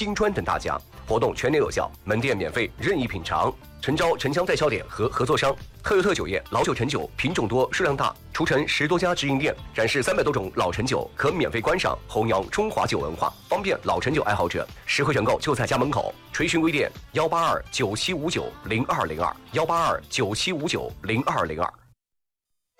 金砖等大奖。活动全年有效，门店免费任意品尝。诚招城乡代销点和合作商。特优特酒业老酒陈酒品种多数量大，除城10多家直营店，展示300多种老陈酒，可免费观赏，弘扬中华酒文化，方便老陈酒爱好者。实惠选购就在家门口。垂询微店18297590202，18297590202。